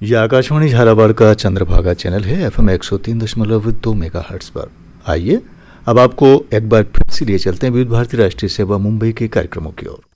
यह आकाशवाणी झालावाड़ का चंद्रभागा चैनल है FM 103.2 मेगाहर्ट्ज पर। आइए अब आपको एक बार फिर से लिए चलते हैं विविध भारती राष्ट्रीय सेवा मुंबई के कार्यक्रमों की ओर।